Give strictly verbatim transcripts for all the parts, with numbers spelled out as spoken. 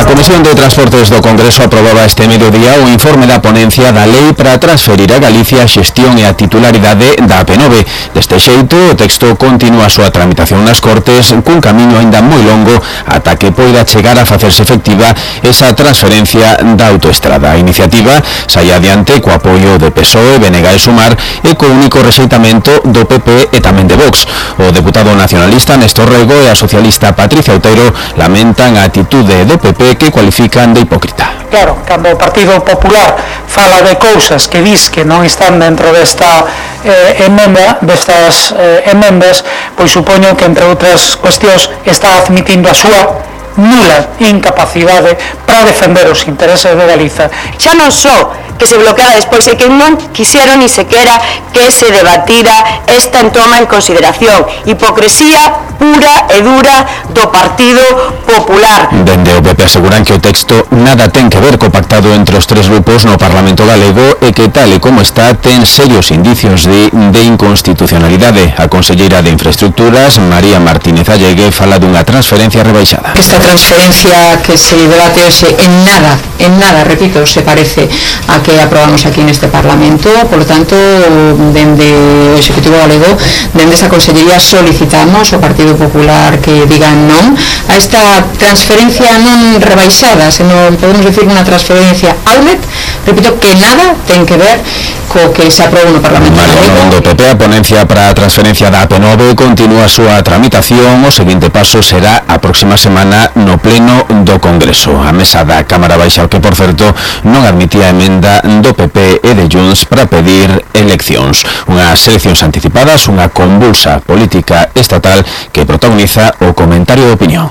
Comisión de Transportes do Congreso aprobaba este mediodía o informe da ponencia da lei para transferir a Galicia a xestión e a titularidade da A P nove. Deste xeito, o texto continúa a súa tramitación nas Cortes cun camiño aínda moi longo ata que poida chegar a facerse efectiva esa transferencia da autoestrada. A iniciativa saía adiante co apoio de P S O E, B N G e Sumar e co único rexeitamento do P P e tamén de Vox. O deputado nacionalista Néstor Rego e a socialista Patricia Outeiro lamentan a atitude do P P que cualifican de hipócrita. Claro, cando o Partido Popular fala de cousas que dis que non están dentro desta eh, emenda, destas eh, emendas, pois supoño que entre outras cuestións está admitindo a súa nula incapacidade para defender os intereses de Galiza. Xa non só que se bloqueara despois, e que non quixeron ni sequera que se debatira esta toma en consideración. Hipocresía pura e dura do Partido Popular. Dende o P P aseguran que o texto nada ten que ver co pactado entre os tres grupos no Parlamento galego e que tal e como está ten serios indicios de, de inconstitucionalidade. A conselleira de Infraestructuras, María Martínez Allegue, fala dunha transferencia rebaixada. Esta transferencia que se debate hoxe en nada, en nada, repito, se parece a que aprobamos aquí neste Parlamento. Por lo tanto, dende o Executivo Galego, dende esa consellería solicitamos ao Partido Popular que digan non a esta transferencia non rebaixada, senón podemos decir unha transferencia outlet, repito, que nada ten que ver co que se aprobou no Parlamento Galego. Do P P, a ponencia para a transferencia da A P nove continúa a súa tramitación. O seguinte paso será a próxima semana no pleno do Congreso. A mesa da Cámara Baixa, que por certo non admitía emenda do P P e de Junts para pedir eleccións. Unhas eleccións anticipadas, unha convulsa política estatal que protagoniza o comentario de opinión.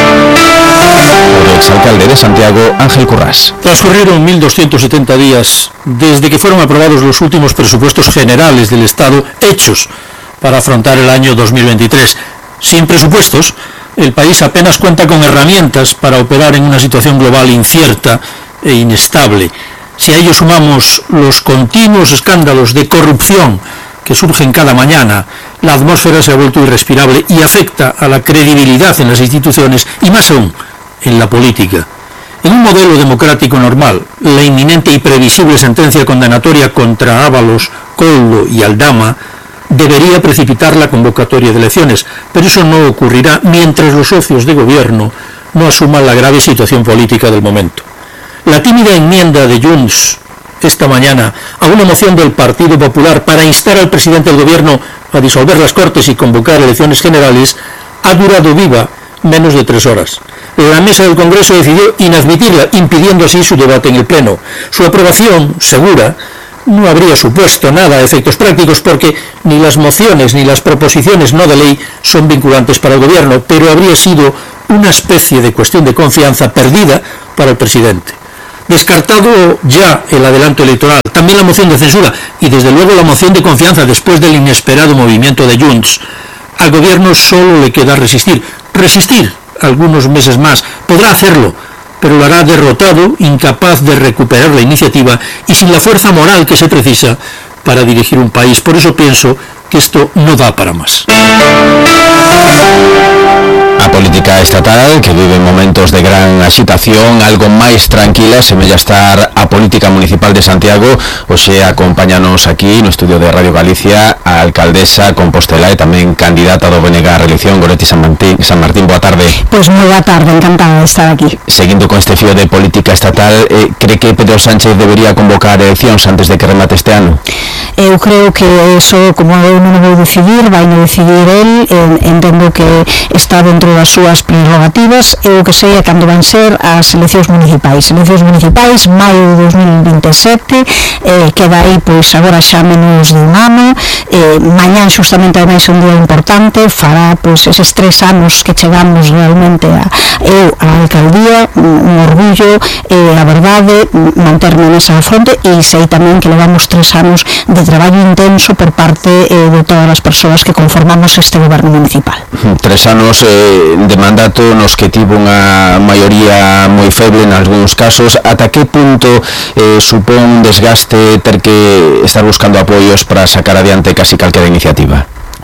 O exalcalde de Santiago, Ángel Currás. Transcurrieron mil doscientos setenta días desde que fueron aprobados los últimos presupuestos generales del Estado hechos para afrontar el año dos mil veintitrés. Sin presupuestos, el país apenas cuenta con herramientas para operar en una situación global incierta e inestable. Si a ello sumamos los continuos escándalos de corrupción que surgen cada mañana, la atmósfera se ha vuelto irrespirable y afecta a la credibilidad en las instituciones y más aún en la política. En un modelo democrático normal, la inminente y previsible sentencia condenatoria contra Ábalos, Coldo y Aldama debería precipitar la convocatoria de elecciones, pero eso no ocurrirá mientras los socios de gobierno no asuman la grave situación política del momento. La tímida enmienda de Junts esta mañana a una moción del Partido Popular para instar al presidente del gobierno a disolver las Cortes y convocar elecciones generales ha durado viva menos de tres horas. La mesa del Congreso decidió inadmitirla, impidiendo así su debate en el Pleno. Su aprobación, segura, no habría supuesto nada a efectos prácticos porque ni las mociones ni las proposiciones no de ley son vinculantes para el gobierno, pero habría sido una especie de cuestión de confianza perdida para el presidente. Descartado ya el adelanto electoral, también la moción de censura y desde luego la moción de confianza después del inesperado movimiento de Junts, al gobierno solo le queda resistir. Resistir algunos meses más, podrá hacerlo, pero lo hará derrotado, incapaz de recuperar la iniciativa y sin la fuerza moral que se precisa para dirigir un país. Por eso pienso que esto no da para más. A política estatal, que vive momentos de gran agitación, algo máis tranquila, semella estar a política municipal de Santiago. Hoxe acompáñanos aquí no estudio de Radio Galicia a alcaldesa Compostela e tamén candidata do B N G a reelección, Goretti San Martín. San Martín, boa tarde. Pois moi boa tarde, encantada de estar aquí. Seguindo con este fío de política estatal, eh, cree que Pedro Sánchez debería convocar eleccións antes de que remate este ano? Eu creo que eso, como eu non vou decidir, vai non decidir el, entendo que está dentro das súas prerrogativas. Eu que sei é cando van ser as eleccións municipais. Eleccións municipais, maio de dos mil vinte e sete, eh, queda aí, pois, agora xa menos de un ano. Eh, mañán, xustamente, ademais, un día importante, fará, pois, eses tres anos que chegamos realmente a eu, a alcaldía, un orgullo, eh, a verdade, manterme nesa fronte, e sei tamén que levamos tres anos de traballo intenso por parte eh, de todas as persoas que conformamos este goberno municipal. Tres anos eh, de mandato nos que tivo unha maioría moi feble en algúns casos. Ata que punto eh, supón un desgaste ter que estar buscando apoios para sacar adiante casi calquera iniciativa?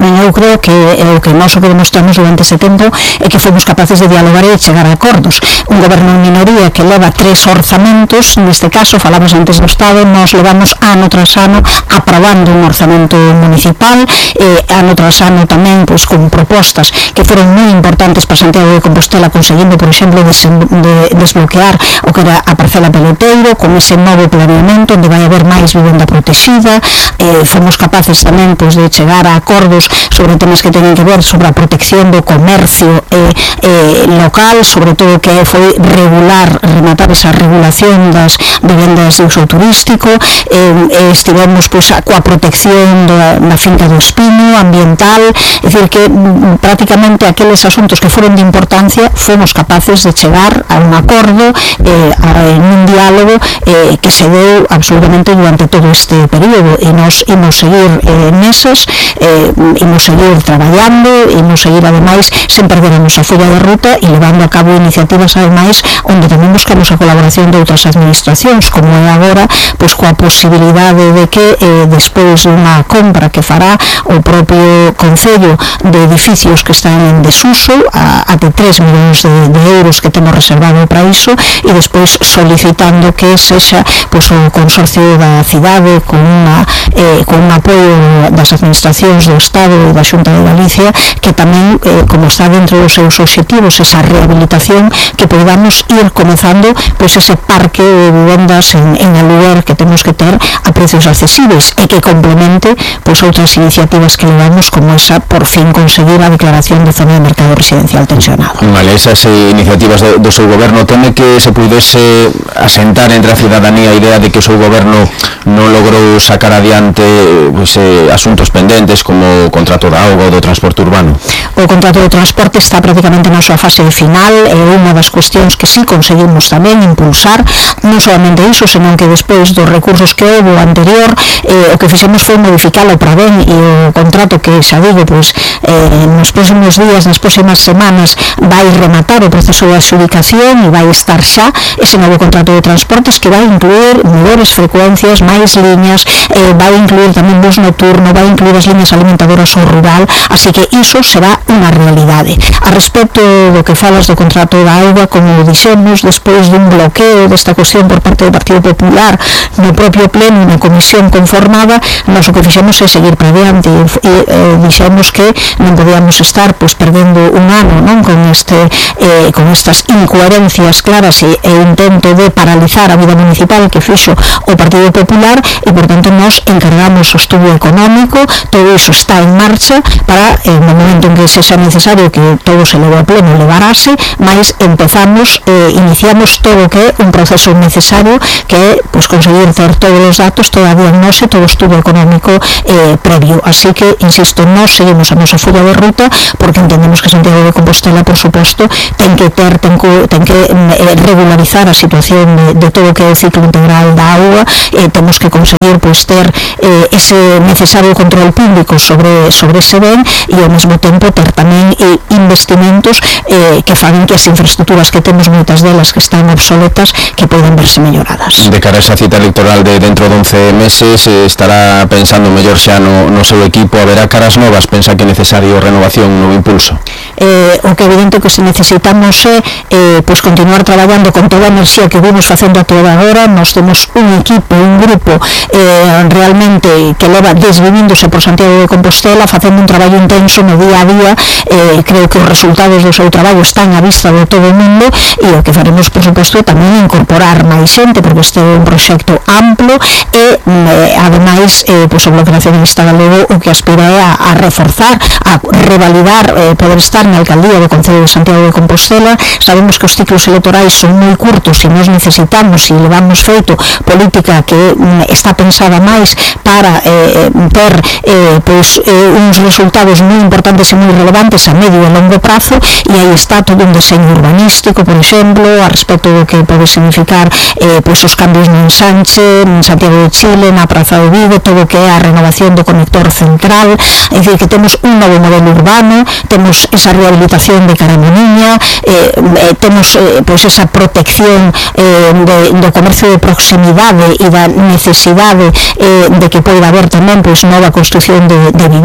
eu creo que o que nós o que demostramos durante ese tempo é que fomos capaces de dialogar e chegar a acordos. Un goberno en minoría que leva tres orzamentos, neste caso, falamos antes do Estado, nós levamos ano tras ano aprobando un orzamento municipal, eh, ano tras ano tamén pois, con propostas que foron moi importantes para Santiago de Compostela, conseguindo, por exemplo, des de desbloquear o que era a parcela Peloteiro, con ese novo planeamento onde vai haber máis vivenda protegida. Eh, fomos capaces tamén pois, de chegar a acordos sobre temas que teñen que ver sobre a protección do comercio eh, eh, local, sobre todo que foi regular, rematar esa regulación das vivendas de uso turístico. Eh, estivemos pois, coa protección da, da finca do Espino, ambiental, é dicir que m, prácticamente aqueles asuntos que foron de importancia fomos capaces de chegar a un acordo, eh, a, en un diálogo eh, que se deu absolutamente durante todo este período, e nos imos seguir eh, neses, eh, imos seguir traballando, imos seguir ademais sen perder a nosa folla de ruta e levando a cabo iniciativas ademais onde tamén buscamos a colaboración de outras administracións, como é agora pois coa posibilidade de que eh, despois dunha compra que fará o propio Concello de edificios que están en desuso a, a de tres millóns de, de euros que temos reservado para iso, e despois solicitando que sexa pois, o Consorcio da cidade con, una, eh, con un apoio das administracións do Estado e da Xunta de Galicia, que tamén, eh, como está dentro dos seus obxectivos, esa rehabilitación, que podamos ir comezando pois, ese parque de vivendas en, en aluguer que temos que ter a precios accesibles e que complemente pois, outras iniciativas que levamos, como esa, por fin, conseguir a declaración de zona de mercado residencial tensionado. Vale, esas eh, iniciativas do, do seu goberno, teme que se pudese asentar entre a cidadanía a idea de que o seu goberno non logrou sacar adiante pues, eh, asuntos pendentes como o contrato da auga ou do transporte urbano? O contrato de transporte está prácticamente na súa fase final, é unha das cuestións que sí conseguimos tamén impulsar, non solamente iso, senón que despois dos recursos que houve anterior, eh, o que fixemos foi modificalo para ben, e o contrato que xa digo, pois, eh, nos próximos días, nas próximas semanas vai rematar o proceso de adxudicación e vai estar xa ese novo contrato de transportes que vai incluir mellores frecuencias, máis liñas, eh, vai incluir tamén bus noturno, vai incluir as liñas alimentadoras ao rural, así que iso será unha realidade. A respecto do que falas do contrato da auga, como dixemos, despois dun bloqueo desta cuestión por parte do Partido Popular no propio pleno, na comisión conformada, nós o que fixemos é seguir para diante e eh, dixemos que non podíamos estar pois, perdendo un ano non con este eh, con estas incoherencias claras e, e intento de paralizar a vida municipal que fixo o Partido Popular, e por tanto nós encargamos o estudio económico, todo iso está en marcha para, eh, no momento en que sexa necesario que todo se leve a pleno, levarase, mas empezamos, eh, iniciamos todo o que é un proceso necesario, que é pues, conseguir ter todos os datos, toda a diagnose, todo o estudo económico eh, previo. Así que, insisto, nós seguimos a nosa folla de ruta, porque entendemos que Santiago de Compostela, por suposto, ten que ter, ten que, ten que eh, regularizar a situación de, de todo o que é o ciclo integral da auga, eh, temos que conseguir pues, ter eh, ese necesario control público sobre, sobre ese ben, e ao mesmo tempo ter tamén eh, investimentos eh, que fagan que as infraestructuras que temos, moitas delas que están obsoletas, que poden verse melloradas. De cara a esa cita electoral de dentro de once meses, eh, estará pensando mellor xa no, no seu equipo, haberá caras novas, pensa que é necesario renovación, un novo impulso? Eh, o que é evidente que se necesitamos é eh, pues continuar traballando con toda a enerxía que vimos facendo a toda agora. Nos temos un equipo, un grupo eh, realmente que leva desvivíndose por Santiago de Compostela, facendo un traballo intenso no día a día. Eh, creo que os resultados do seu traballo están á vista de todo o mundo, e o que faremos, por suposto, tamén incorporar máis xente, porque este é un proxecto amplo e, eh, ademais, eh, pues, o Bloque Nacionalista Galego o que aspira é a, a reforzar, a revalidar, eh, poder estar na alcaldía do Concello de Santiago de Compostela. Sabemos que os ciclos electorais son moi curtos e nós necesitamos, e levamos feito política que mm, está pensada máis para eh, ter eh, pues, eh, uns resultados moi importantes e moi relevantes a medio e longo prazo, e aí está todo un deseño urbanístico, por exemplo, a respecto do que pode significar eh, pues, os cambios no Ensanche, en Santiago de Chile, na Praza do Vigo, todo o que é a renovación do conector central, é dicir, que temos un novo modelo urbano, temos esa rehabilitación de Caramoniña, eh, eh, temos eh, pues, esa protección eh, de, do comercio de proximidade e da necesidade eh, de que poida haber tamén pues, nova construcción de, de vivendas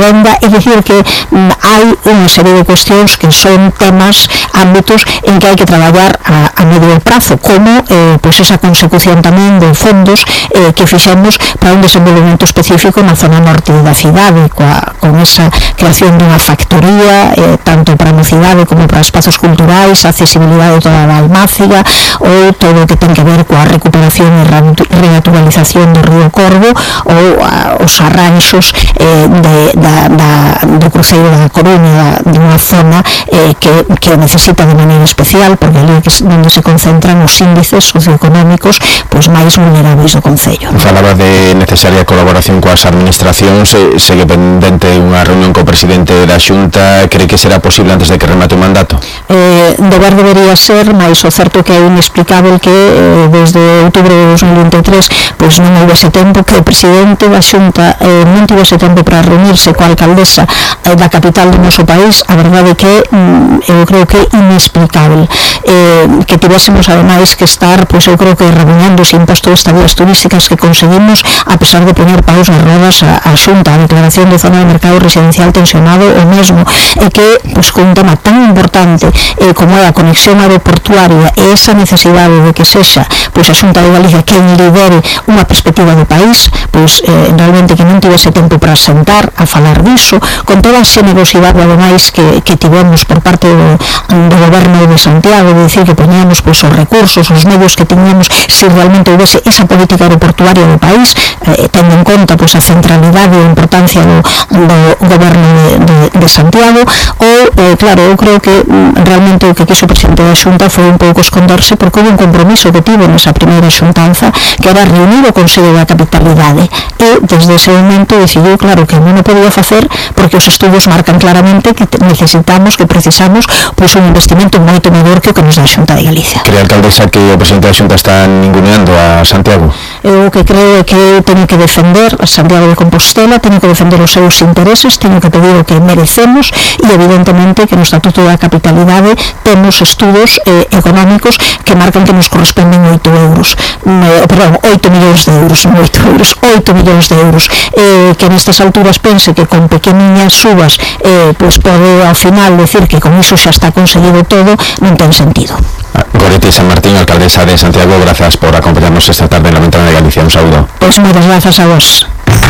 vivenda, é dicir que mm, hai unha serie de cuestións que son temas, ámbitos en que hai que traballar a, a medio prazo, como eh, pois esa consecución tamén de fondos eh, que fixemos para un desenvolvemento específico na zona norte da cidade, coa, con esa creación dunha factoría eh, tanto para a mocidade como para espazos culturais, a accesibilidade toda a Almáciga, ou todo o que ten que ver coa recuperación e renaturalización do río Corvo, ou a, os arranxos eh, de, da, da, do cruceiro da Coruña, de unha zona eh, que, que necesita de maneira especial, porque ali é que, onde se concentran os índices socioeconómicos pois máis vulnerables do Concello. Falaba de necesaria colaboración coas administracións, eh, segue pendente unha reunión co presidente da Xunta, cree que será posible antes de que remate o mandato? Eh, deber debería ser, mas o certo que é inexplicável que eh, desde outubro de dos mil vinte e tres pois non houvese tempo, que o presidente da Xunta eh, non tivese tempo para reunirse coa alcaldesa eh, da capital do noso país. A verdade que mm, eu creo que é inexplicável eh, que tivésemos ademais que estar, pois eu creo que reuniendo os impostos de estadías turísticas que conseguimos, a pesar de poñer paus nas rodas a, a Xunta, a declaración de zona de mercado residencial tensionado o mesmo, e que pois con un tema tan importante eh, como é a conexión aeroportuaria e esa necesidade de que sexa pois a Xunta de Galicia quen lidere unha perspectiva do país, pois eh, realmente que non tivese tempo para sentar a falar diso, con toda a xenerosidade ademais que, que tivemos por parte do, do goberno de Santiago, de dicir que poñíamos pois os recursos, os medios que tiñamos, se realmente houvese esa política aeroportuaria do país, eh, tendo en conta pois a centralidade e a importancia do, do goberno de, de, de Santiago, ou, eh, claro, eu creo que mm, realmente o que quiso o presidente da Xunta foi un pouco esconderse, porque houve un compromiso que tivo nesa primeira xuntanza, que era reunir o Consello da Capitalidade, e desde ese momento decidiu, claro, que non o podía facer, porque os estudos marcan claramente que necesitamos, que precisamos pois un investimento moito maior que o que nos dá a Xunta de Galicia. Cree a alcaldesa que o presidente da Xunta está ninguneando a Santiago? Eu o que creo é que teño que defender a Santiago de Compostela, teño que defender os seus intereses, teño que pedir o que merecemos, e evidentemente que no Estatuto da Capitalidade temos estudos eh, económicos que marcan que nos corresponden oito euros, eh, perdón, oito millóns de euros, non oito euros, oito millóns de euros, eh, que nestas alturas pense que con pequeniñas subas eh, pois pode ao final decir que con iso xa está conseguido todo, non ten sentido. Goretti San Martín, alcaldesa de Santiago, grazas por acompañarnos esta tarde en La Ventana de Galicia. Un saludo. Pois moitas grazas a vos.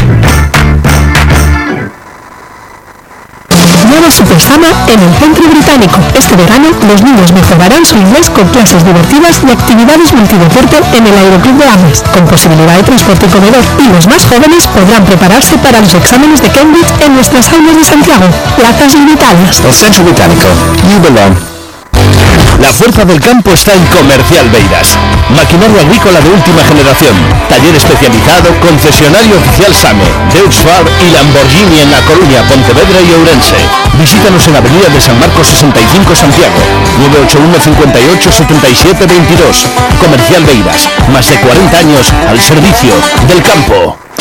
Nueva Supersama en el Centro Británico. Este verano los niños mejorarán su inglés con clases divertidas y actividades multideporte en el Aeroclub de Ames, con posibilidad de transporte y comedor. Y los más jóvenes podrán prepararse para los exámenes de Cambridge en nuestras aulas de Santiago. Plazas limitadas. El Centro Británico. You belong. La fuerza del campo está en Comercial Beiras. Maquinaria agrícola de última generación. Taller especializado, concesionario oficial SAME, Deux-Far y Lamborghini en La Coruña, Pontevedra y Ourense. Visítanos en Avenida de San Marcos sesenta y cinco, Santiago. nueve ocho uno, cinco ocho, siete siete dos dos. Comercial Beiras. Más de cuarenta años al servicio del campo.